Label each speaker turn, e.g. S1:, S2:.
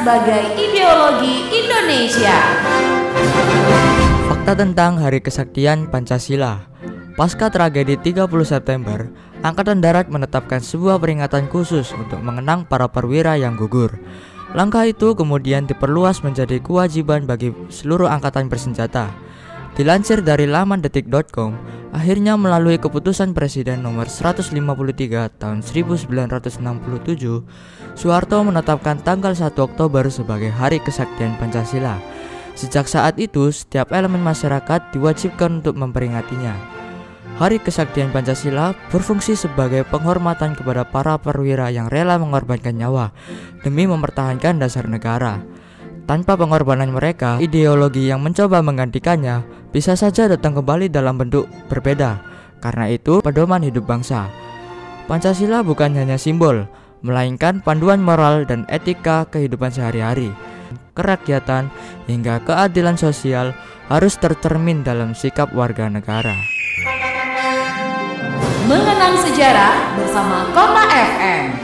S1: sebagai ideologi Indonesia.
S2: Fakta tentang Hari Kesaktian Pancasila. Pasca tragedi 30 September, Angkatan Darat menetapkan sebuah peringatan khusus untuk mengenang para perwira yang gugur. Langkah itu kemudian diperluas menjadi kewajiban bagi seluruh angkatan bersenjata. Dilansir dari laman detik.com, akhirnya melalui keputusan Presiden nomor 153 tahun 1967, Soeharto menetapkan tanggal 1 Oktober sebagai Hari Kesaktian Pancasila. Sejak saat itu, setiap elemen masyarakat diwajibkan untuk memperingatinya. Hari Kesaktian Pancasila berfungsi sebagai penghormatan kepada para perwira yang rela mengorbankan nyawa demi mempertahankan dasar negara. Tanpa pengorbanan mereka, ideologi yang mencoba menggantikannya bisa saja datang kembali dalam bentuk berbeda. Karena itu, pedoman hidup bangsa. Pancasila bukan hanya simbol, melainkan panduan moral dan etika kehidupan sehari-hari. Kerakyatan hingga keadilan sosial harus tercermin dalam sikap warga negara.
S1: Mengenang sejarah bersama Koma FM.